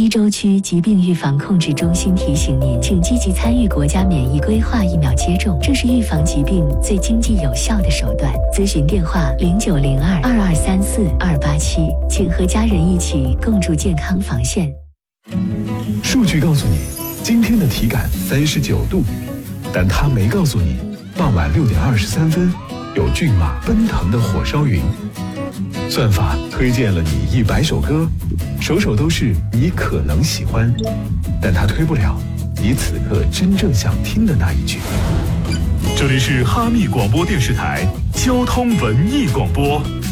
一州区疾病预防控制中心提醒您，请积极参与国家免疫规划疫苗接种，这是预防疾病最经济有效的手段。咨询电话0902-2234-287，请和家人一起共筑健康防线。 数据告诉你，今天的体感39度，但它没告诉你，傍晚6点23分，有骏马奔腾的火烧云。算法推荐了你100首歌，首首都是你可能喜欢，但它推不了你此刻真正想听的那一句。这里是哈密广播电视台交通文艺广播。